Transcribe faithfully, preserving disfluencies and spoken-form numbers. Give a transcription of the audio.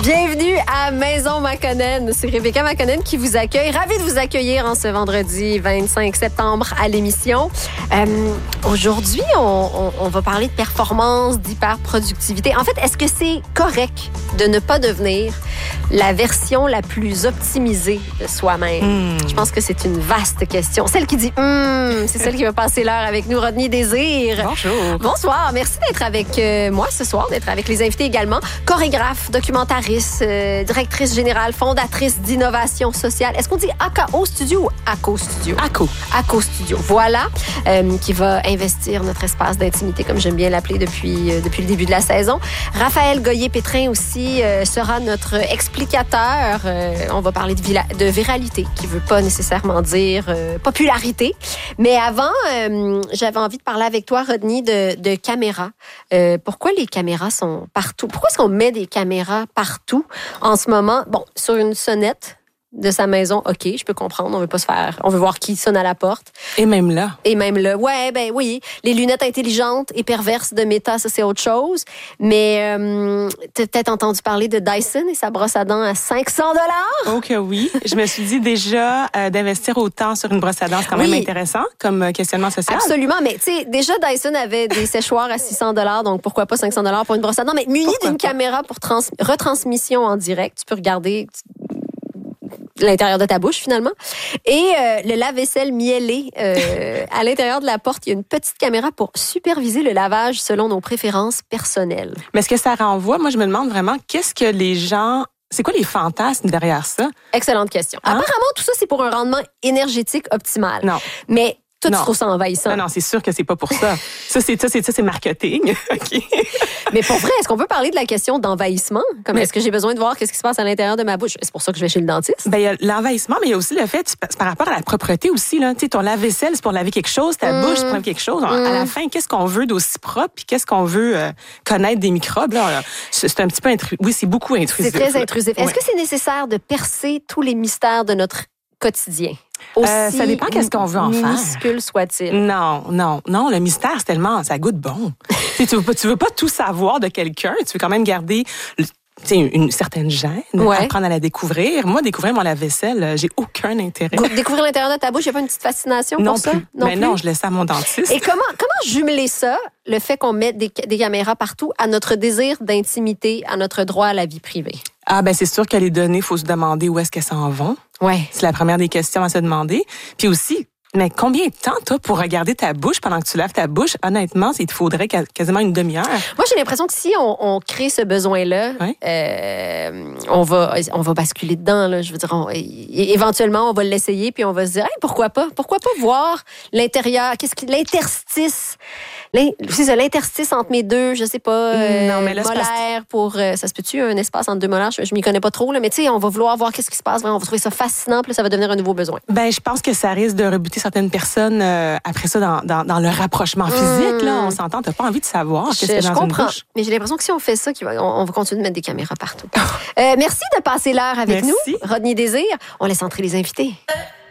Bienvenue à Maison Makonnen. C'est Rebecca Makonnen qui vous accueille. Ravie de vous accueillir en ce vendredi vingt-cinq septembre à l'émission. Euh, aujourd'hui, on, on, on va parler de performance, d'hyperproductivité. En fait, est-ce que c'est correct de ne pas devenir la version la plus optimisée de soi-même? Mm. Je pense que c'est une vaste question. Celle qui dit mm, c'est celle qui va passer l'heure avec nous, Rodney Désir. Bonjour. Bonsoir. Merci d'être avec euh, moi ce soir, d'être avec les invités également. Chorégraphe, documentariste, euh, directrice générale, fondatrice d'Innovation Sociale. Est-ce qu'on dit A K O Studio ou A C O Studio? A C O. A C O Studio. Voilà. Euh, qui va investir notre espace d'intimité, comme j'aime bien l'appeler depuis, euh, depuis le début de la saison. Raphaël Goyer-Pétrin aussi euh, sera notre explicateur. Euh, on va parler de, vila- de viralité, qui veut pas nécessairement dire euh, popularité. Mais avant, euh, j'avais envie de parler avec toi, Rodney, de, de caméras. Euh, pourquoi les caméras sont partout? Pourquoi est-ce qu'on met des caméras partout en ce moment? Bon, sur une sonnette de sa maison, OK, je peux comprendre, on veut pas se faire, on veut voir qui sonne à la porte. Et même là. Et même là, ouais, ben oui, les lunettes intelligentes et perverses de Meta, ça c'est autre chose. Mais euh, t'as peut-être entendu parler de Dyson et sa brosse à dents à cinq cents dollars. Oh que oui. Je me suis dit déjà euh, d'investir autant sur une brosse à dents, c'est quand oui. même intéressant comme questionnement social. Absolument, mais tu sais, déjà Dyson avait des séchoirs à six cents dollars, donc pourquoi pas cinq cents dollars pour une brosse à dents, mais muni pourquoi d'une pas? Caméra pour trans- retransmission en direct, tu peux regarder l'intérieur de ta bouche, finalement. Et euh, le lave-vaisselle miellé, euh, à l'intérieur de la porte, il y a une petite caméra pour superviser le lavage selon nos préférences personnelles. Mais ce que ça renvoie, moi, je me demande vraiment, qu'est-ce que les gens... C'est quoi les fantasmes derrière ça? Excellente question. Hein? Apparemment, tout ça, c'est pour un rendement énergétique optimal. Non. Mais toi, non. tu trouves ça envahissant? Non, non, c'est sûr que c'est pas pour ça. ça, c'est ça, c'est ça, c'est marketing. OK. Mais pour vrai, est-ce qu'on peut parler de la question d'envahissement? Comme, mais, est-ce que j'ai besoin de voir qu'est-ce qui se passe à l'intérieur de ma bouche? C'est pour ça que je vais chez le dentiste. Ben, il y a l'envahissement, mais il y a aussi le fait, c'est par rapport à la propreté aussi, là. Tu sais, ton lave-vaisselle, c'est pour laver quelque chose, ta mmh. bouche, c'est pour laver quelque chose. Mmh. À la fin, qu'est-ce qu'on veut d'aussi propre, puis qu'est-ce qu'on veut euh, connaître des microbes, là? C'est un petit peu intrusif. Oui, c'est beaucoup intrusif. C'est très intrusif. Ouais. Est-ce que c'est nécessaire de percer tous les mystères de notre quotidien? Aussi euh, ça dépend qu'est-ce qu'on veut en faire. Minuscule soit-il. Non, non, non. Le mystère, c'est tellement, ça goûte bon. tu veux pas, tu veux pas tout savoir de quelqu'un. Tu veux quand même garder une, une certaine gêne, ouais. apprendre à la découvrir. Moi, découvrir mon lave-vaisselle, j'ai aucun intérêt. Découvrir l'intérieur de ta bouche, il n'y a pas une petite fascination non pour plus. ça? Non Mais plus. Non, je laisse ça à mon dentiste. Et comment, comment jumeler ça, le fait qu'on mette des, des caméras partout, à notre désir d'intimité, à notre droit à la vie privée? Ah ben c'est sûr que les données, il faut se demander où est-ce qu'elles s'en vont. Ouais. C'est la première des questions à se demander. Puis aussi, mais combien de temps, toi, pour regarder ta bouche pendant que tu laves ta bouche? Honnêtement, il te faudrait quasiment une demi-heure. Moi, j'ai l'impression que si on, on crée ce besoin-là, ouais. euh, on va on va basculer dedans. Là. Je veux dire, on, éventuellement, on va l'essayer, puis on va se dire, hey, pourquoi pas? Pourquoi pas voir l'intérieur? Qu'est-ce qui l'interstice? C'est ça, l'interstice entre mes deux, je sais pas, euh, non, mais là, molaires pour... Euh, ça se peut-tu, un espace entre deux molaires? Je, je m'y connais pas trop, là, mais tu sais, on va vouloir voir qu'est-ce qui se passe. On va trouver ça fascinant, puis là, ça va devenir un nouveau besoin. Ben, je pense que ça risque de rebuter certaines personnes euh, après ça dans, dans, dans le rapprochement physique. Mmh. Là, on s'entend, t'as pas envie de savoir qu'est-ce qu'il y a dans je comprends, une bouche. Mais j'ai l'impression que si on fait ça, on, on va continuer de mettre des caméras partout. euh, merci de passer l'heure avec merci. nous, Rodney Désir. On laisse entrer les invités.